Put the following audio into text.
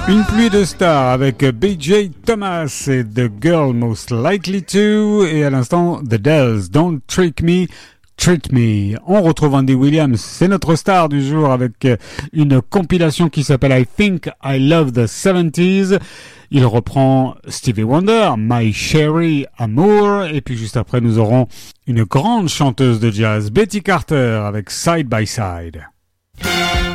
Une pluie de stars avec B.J. Thomas et The Girl Most Likely To, et à l'instant The Dells, Don't Trick Me, Treat Me. On retrouve Andy Williams, c'est notre star du jour, avec une compilation qui s'appelle I Think I Love the 70s. Il reprend Stevie Wonder, My Sherry Amour, et puis juste après nous aurons une grande chanteuse de jazz, Betty Carter, avec Side by Side.